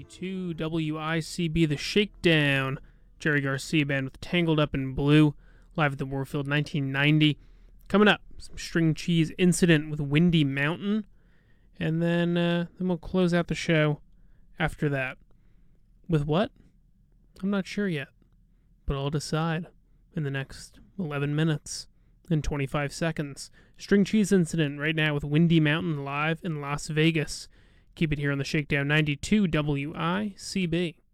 92 WICB, The Shakedown. Jerry Garcia Band with Tangled Up in Blue, live at the Warfield 1990. Coming up, some String Cheese Incident with Windy Mountain. And then we'll close out the show after that. With what? I'm not sure yet. But I'll decide in the next 11 minutes and 25 seconds. String Cheese Incident right now with Windy Mountain live in Las Vegas. Keep it here on the Shakedown 92 WICB.